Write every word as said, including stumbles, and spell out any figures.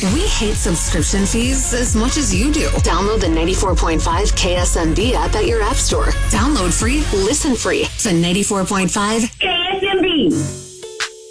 We hate subscription fees as much as you do. Download the ninety-four point five K S M B app at your app store. Download free, listen free to ninety-four point five K S M B.